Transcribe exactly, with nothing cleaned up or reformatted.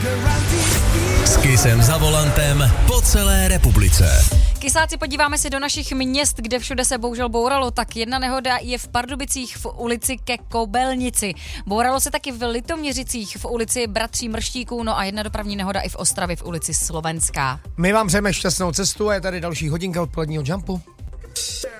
S Kissem za volantem po celé republice. Kysáci, podíváme se do našich měst, kde všude se bohužel bouralo. Tak jedna nehoda je v Pardubicích v ulici Ke Kobelnici. Bouralo se taky v Litoměřicích v ulici Bratří Mrštíků, no a jedna dopravní nehoda i v Ostravě v ulici Slovenská. My vám přejeme šťastnou cestu a je tady další hodinka odpoledního Jumpu.